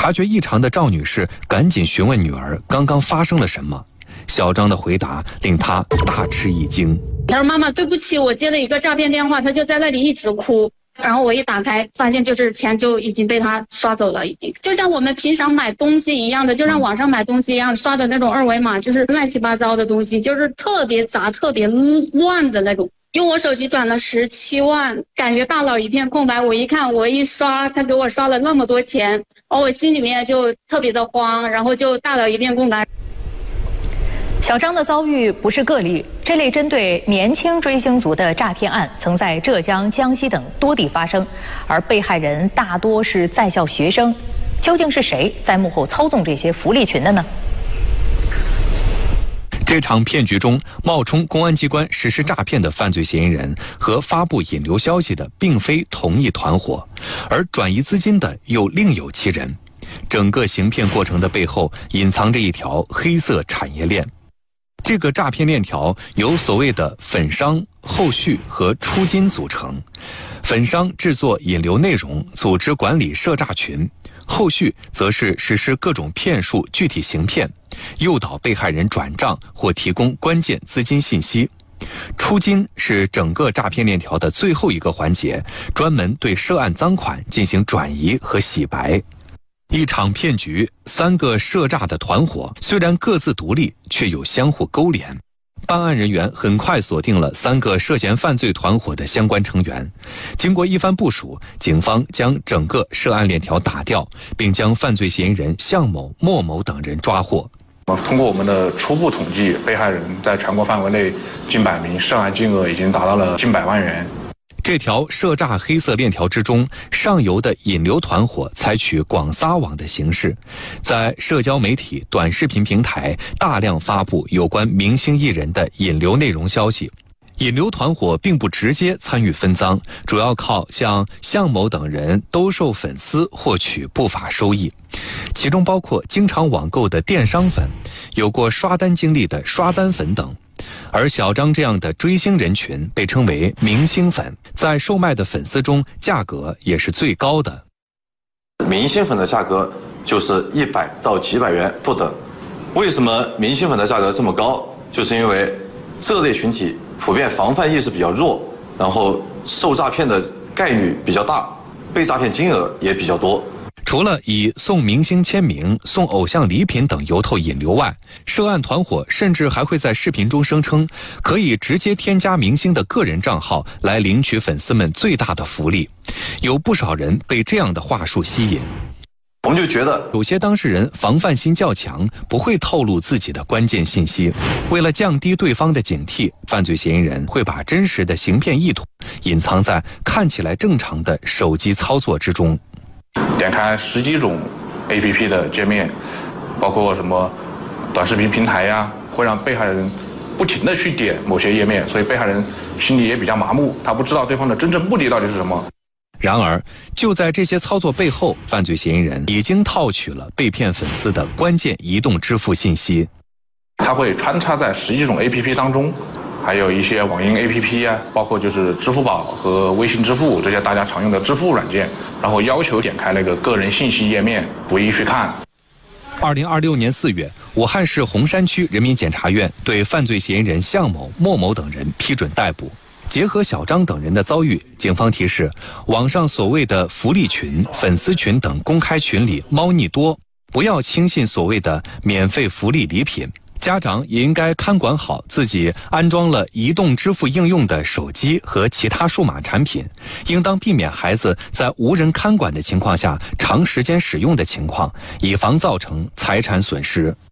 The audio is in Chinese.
察觉异常的赵女士赶紧询问女儿刚刚发生了什么。小张的回答令她大吃一惊。 他说：“妈妈，对不起，我接了一个诈骗电话。”他就在那里一直哭。然后我一打开，发现就是钱就已经被他刷走了，已经就像我们平常买东西一样的，就像网上买东西一样，刷的那种二维码，就是乱七八糟的东西，就是特别杂、特别乱的那种。用我手机转了17万，感觉大脑一片空白。我一看，我一刷，他给我刷了那么多钱，我心里面就特别的慌，然后就大脑一片空白。 小张的遭遇不是个例，这类针对年轻追星族的诈骗案曾在浙江、江西等多地发生，而被害人大多是在校学生。究竟是谁在幕后操纵这些福利群的呢？ 这场骗局中，冒充公安机关实施诈骗的犯罪嫌疑人和发布引流消息的并非同一团伙，而转移资金的又另有其人。整个行骗过程的背后隐藏着一条黑色产业链。这个诈骗链条由所谓的粉商、后续和出金组成。粉商制作引流内容，组织管理涉诈群；后续则是实施各种骗术具体行骗，诱导被害人转账或提供关键资金信息。出金是整个诈骗链条的最后一个环节，专门对涉案赃款进行转移和洗白。一场骗局，3个涉诈的团伙虽然各自独立，却有相互勾连。办案人员很快锁定了3个涉嫌犯罪团伙的相关成员。经过一番部署，警方将整个涉案链条打掉，并将犯罪嫌疑人向某、莫某等人抓获。 通过我们的初步统计，被害人在全国范围内近百名，涉案金额已经达到了近100万元。 这条涉诈黑色链条之中，上游的引流团伙采取广撒网的形式，在社交媒体、短视频平台大量发布有关明星艺人的引流内容消息。引流团伙并不直接参与分赃，主要靠向向某等人兜售粉丝获取不法收益，其中包括经常网购的电商粉，有过刷单经历的刷单粉等。而小张这样的追星人群被称为明星粉，在售卖的粉丝中价格也是最高的。 明星粉的价格就是100到几百元不等。为什么明星粉的价格这么高？就是因为这类群体普遍防范意识比较弱，然后受诈骗的概率比较大，被诈骗金额也比较多。 除了以送明星签名、送偶像礼品等由头引流外，涉案团伙甚至还会在视频中声称可以直接添加明星的个人账号来领取粉丝们最大的福利。有不少人被这样的话术吸引。 我们就觉得有些当事人防范心较强，不会透露自己的关键信息。为了降低对方的警惕，犯罪嫌疑人会把真实的行骗意图隐藏在看起来正常的手机操作之中。 点开10几种 APP 的界面，包括什么短视频平台呀，会让被害人不停地去点某些页面，所以被害人心里也比较麻木，他不知道对方的真正目的到底是什么。 然而，就在这些操作背后，犯罪嫌疑人已经套取了被骗粉丝的关键移动支付信息。 他会穿插在10几种 APP 当中，还有一些网银 APP 啊，包括就是支付宝和微信支付这些大家常用的支付软件，然后要求点开那个个人信息页面，不宜去看。 2026年4月，武汉市洪山区人民检察院对犯罪嫌疑人向某、莫某等人批准逮捕。结合小张等人的遭遇，警方提示，网上所谓的福利群、粉丝群等公开群里猫腻多，不要轻信所谓的免费福利礼品。家长也应该看管好自己安装了移动支付应用的手机和其他数码产品，应当避免孩子在无人看管的情况下长时间使用的情况，以防造成财产损失。